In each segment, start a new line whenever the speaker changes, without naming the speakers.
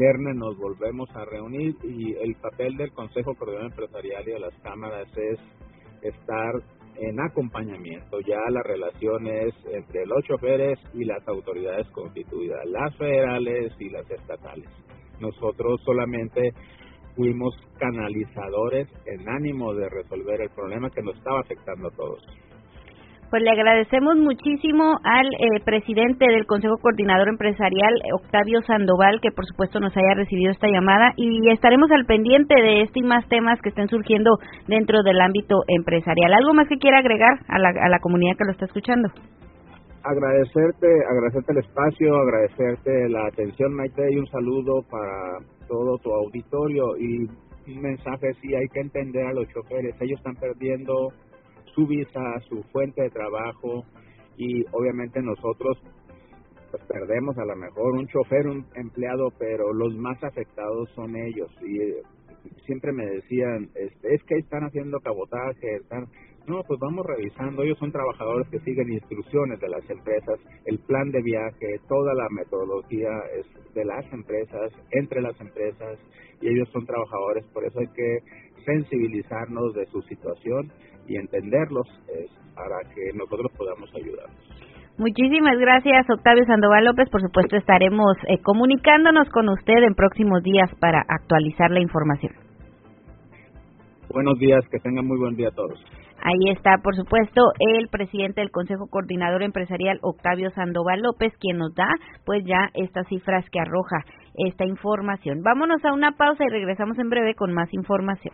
viernes nos volvemos a reunir y el papel del Consejo Coordinador Empresarial y de las cámaras es estar en acompañamiento. Ya la relación es entre los choferes y las autoridades constituidas, las federales y las estatales. Nosotros solamente fuimos canalizadores en ánimo de resolver el problema que nos estaba afectando a todos.
Pues le agradecemos muchísimo al presidente del Consejo Coordinador Empresarial, Octavio Sandoval, que por supuesto nos haya recibido esta llamada, y estaremos al pendiente de este y más temas que estén surgiendo dentro del ámbito empresarial. ¿Algo más que quiera agregar a la comunidad que lo está escuchando?
Agradecerte el espacio, agradecerte la atención, Maite, y un saludo para todo tu auditorio. Y un mensaje: sí, hay que entender a los choferes, ellos están perdiendo su visa, su fuente de trabajo, y obviamente nosotros pues perdemos a lo mejor un chofer, un empleado, pero los más afectados son ellos. Y siempre me decían, es que están haciendo cabotaje, no, pues vamos revisando. Ellos son trabajadores que siguen instrucciones de las empresas, el plan de viaje, toda la metodología es de las empresas, entre las empresas, y ellos son trabajadores. Por eso hay que sensibilizarnos de su situación y entenderlos para que nosotros podamos ayudarlos.
Muchísimas gracias, Octavio Sandoval López. Por supuesto, estaremos comunicándonos con usted en próximos días para actualizar la información.
Buenos días, que tengan muy buen día a todos.
Ahí está, por supuesto, el presidente del Consejo Coordinador Empresarial, Octavio Sandoval López, quien nos da pues ya estas cifras que arroja esta información. Vámonos a una pausa y regresamos en breve con más información.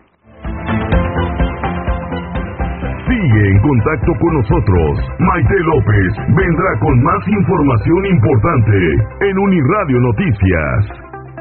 Sigue en contacto con nosotros. Maite López vendrá con más información importante en Uniradio Noticias.